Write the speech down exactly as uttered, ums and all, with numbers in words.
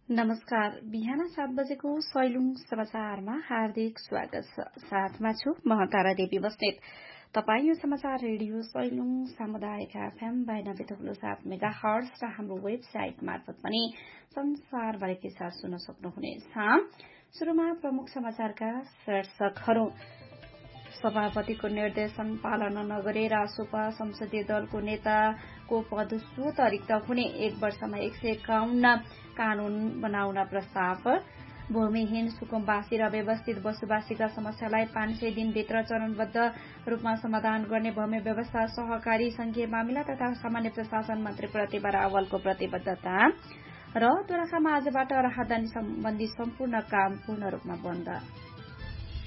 नमस्कार। बिहान सात बजेको सैलुङ समाचारमा हार्दिक स्वागत छ। साथमा छु म तारा देवी बस्नेत। तपाईँ यो समाचार रेडियो सैलुङ सामुदायिक एफएम बयानब्बे दशमलव सात मेगा हर्ट्ज र हाम्रो वेबसाइट मार्फत पनि संसारभरिकै साथ सुन्न सक्नुहुनेछ। शुरूमा प्रमुख समाचारका शीर्षकहरू। सभापतिको निर्देशन पालना नगरे रासोपा संसदीय दलको नेताको पद स्वत रिक्त हुने, एक वर्षमा एक सय एकाउन्न कानून बनाउन प्रस्ताव। भूमिहीन सुकुम्बासी र व्यवस्थित बसोबासीका समस्यालाई पाँच सय दिनभित्र चरणबद्ध रूपमा समाधान गर्ने भूमि व्यवस्था सहकारी संघीय मामिला तथा सामान्य प्रशासन मन्त्री प्रतिभा रावलको प्रतिबद्धता। र दोलखामा आजबाट राहदानी सम्बन्धी सम्पूर्ण काम पूर्ण रूपमा बन्द।